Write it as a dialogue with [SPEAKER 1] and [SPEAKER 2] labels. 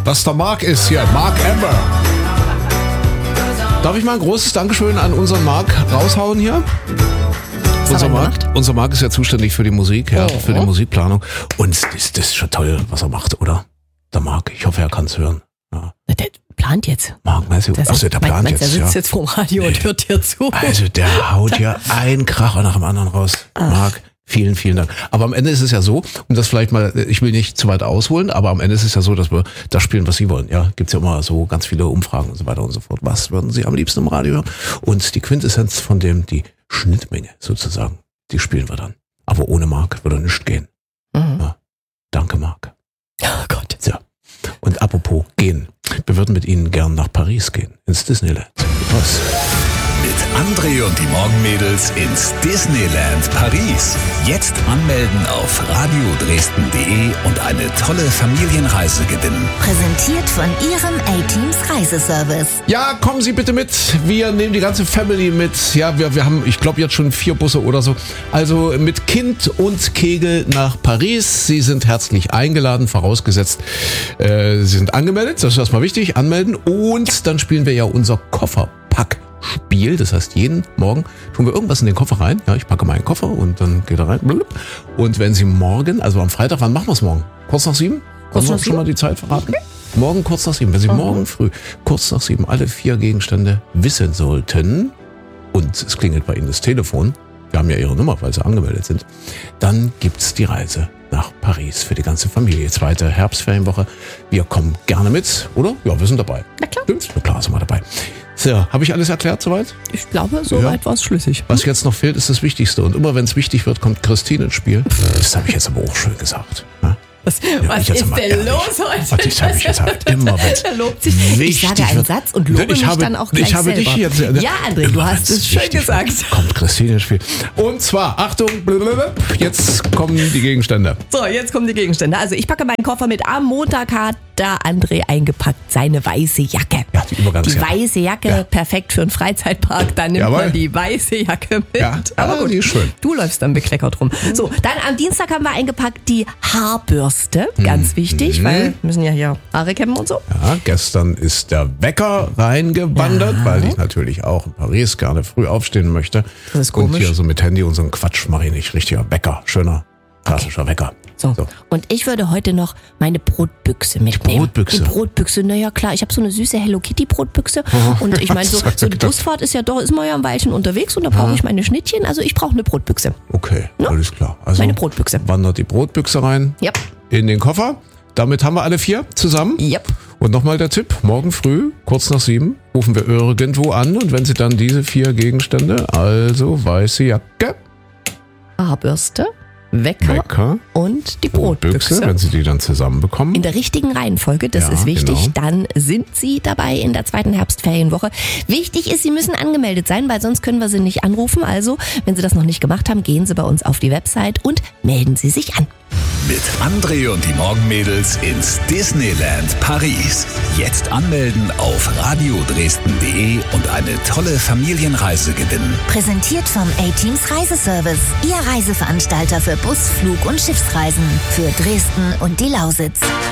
[SPEAKER 1] dass der Marc ist hier. Marc Amber. Darf ich mal ein großes Dankeschön an unseren Marc raushauen hier? Unser Marc ist ja zuständig für die Musik, für die Musikplanung. Und das ist schon toll, was er macht, oder? Der Marc, ich hoffe, er kann es hören. Ja.
[SPEAKER 2] Der plant jetzt.
[SPEAKER 1] Marc, meinst du? Achso, der plant jetzt.
[SPEAKER 2] Der sitzt jetzt vorm Radio und hört dir zu.
[SPEAKER 1] Also der haut hier einen Kracher nach dem anderen raus. Marc, vielen, vielen Dank. Aber am Ende ist es ja so, um das vielleicht mal, ich will nicht zu weit ausholen, aber am Ende ist es ja so, dass wir das spielen, was Sie wollen. Ja, gibt's ja immer so ganz viele Umfragen und so weiter und so fort. Was würden Sie am liebsten im Radio hören? Und die Quintessenz von dem, die Schnittmenge sozusagen, die spielen wir dann. Aber ohne Marc würde nichts gehen. Ja. Danke, Marc.
[SPEAKER 2] Oh Gott.
[SPEAKER 1] So. Und apropos gehen. Wir würden mit Ihnen gern nach Paris gehen, ins Disneyland. Was?
[SPEAKER 3] Mit André und die Morgenmädels ins Disneyland Paris. Jetzt anmelden auf radiodresden.de und eine tolle Familienreise gewinnen.
[SPEAKER 4] Präsentiert von Ihrem A-Teams Reiseservice.
[SPEAKER 1] Ja, kommen Sie bitte mit. Wir nehmen die ganze Family mit. Ja, wir haben, ich glaube, jetzt schon 4 Busse oder so. Also mit Kind und Kegel nach Paris. Sie sind herzlich eingeladen, vorausgesetzt, Sie sind angemeldet. Das ist erstmal wichtig, anmelden. Und dann spielen wir ja unser Kofferpack-Spiel. Das heißt, jeden Morgen tun wir irgendwas in den Koffer rein. Ja, ich packe meinen Koffer und dann geht er rein. Und wenn Sie morgen, also am Freitag, wann machen wir es morgen? Kurz nach 7? Können wir schon mal die Zeit verraten? Morgen kurz nach 7. Wenn Sie morgen früh kurz nach 7 alle 4 Gegenstände wissen sollten und es klingelt bei Ihnen das Telefon, wir haben ja Ihre Nummer, weil Sie angemeldet sind, dann gibt's die Reise nach Paris für die ganze Familie. 2. Herbstferienwoche. Wir kommen gerne mit, oder? Ja, wir sind dabei.
[SPEAKER 2] Na klar.
[SPEAKER 1] Stimmt's? Na klar, sind wir dabei. So, habe ich alles erklärt soweit?
[SPEAKER 2] Ich glaube, soweit war es schlüssig.
[SPEAKER 1] Was jetzt noch fehlt, ist das Wichtigste. Und immer wenn es wichtig wird, kommt Christine ins Spiel. Das habe ich jetzt aber auch schön gesagt. Ja?
[SPEAKER 2] Was ist denn los heute?
[SPEAKER 1] Das habe ich gesagt. Immer wenn
[SPEAKER 2] er lobt sich. Ich sage einen Satz und lobe mich dann auch gleich selber.
[SPEAKER 1] Dich jetzt,
[SPEAKER 2] ja, André, du hast es schön gesagt.
[SPEAKER 1] Kommt Christine ins Spiel. Und zwar, Achtung, jetzt kommen die Gegenstände.
[SPEAKER 2] So, jetzt kommen die Gegenstände. Also ich packe meinen Koffer mit. Am Montag hat der André eingepackt seine weiße Jacke.
[SPEAKER 1] Ja, die Übergangsjacke.
[SPEAKER 2] Die weiße Jacke, perfekt für einen Freizeitpark. Dann nimmt man die weiße Jacke mit.
[SPEAKER 1] Ja, aber gut, die ist schön.
[SPEAKER 2] Du läufst dann bekleckert rum. So, dann am Dienstag haben wir eingepackt die Haarbürste. Ganz wichtig, weil wir müssen ja hier Haare kämmen und so.
[SPEAKER 1] Ja, gestern ist der Wecker reingewandert, weil ich natürlich auch in Paris gerne früh aufstehen möchte.
[SPEAKER 2] Das ist komisch.
[SPEAKER 1] Und hier so mit Handy und so einen Quatsch mache ich nicht. Richtiger Wecker, schöner, klassischer Wecker.
[SPEAKER 2] So. Und ich würde heute noch meine Brotbüchse mitnehmen.
[SPEAKER 1] Die
[SPEAKER 2] Brotbüchse, naja klar, ich habe so eine süße Hello Kitty Brotbüchse. Und ich meine, so die Busfahrt ist man ja ein Weilchen unterwegs und da brauche ich meine Schnittchen, also ich brauche eine Brotbüchse.
[SPEAKER 1] Okay, alles klar. Also
[SPEAKER 2] meine Brotbüchse.
[SPEAKER 1] Wandert die Brotbüchse rein in den Koffer. Damit haben wir alle 4 zusammen.
[SPEAKER 2] Yep.
[SPEAKER 1] Und nochmal der Tipp, morgen früh, kurz nach 7, rufen wir irgendwo an und wenn Sie dann diese 4 Gegenstände, also weiße Jacke,
[SPEAKER 2] Haarbürste, Wecker und die Brotbüchse.
[SPEAKER 1] Wenn Sie die dann zusammenbekommen.
[SPEAKER 2] In der richtigen Reihenfolge, das ist wichtig, dann sind Sie dabei in der 2. Herbstferienwoche. Wichtig ist, Sie müssen angemeldet sein, weil sonst können wir Sie nicht anrufen. Also, wenn Sie das noch nicht gemacht haben, gehen Sie bei uns auf die Website und melden Sie sich an.
[SPEAKER 3] Mit André und die Morgenmädels ins Disneyland Paris. Jetzt anmelden auf radiodresden.de und eine tolle Familienreise gewinnen.
[SPEAKER 4] Präsentiert vom A-Teams Reiseservice. Ihr Reiseveranstalter für Bus-, Flug- und Schiffsreisen. Für Dresden und die Lausitz.